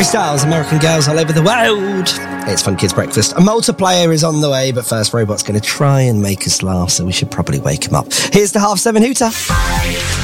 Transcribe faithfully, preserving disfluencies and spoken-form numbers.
Harry Styles, American Girls All Over the World. It's Fun Kids Breakfast. A multiplayer is on the way, but first, Robot's going to try and make us laugh, so we should probably wake him up. Here's the half seven hooter.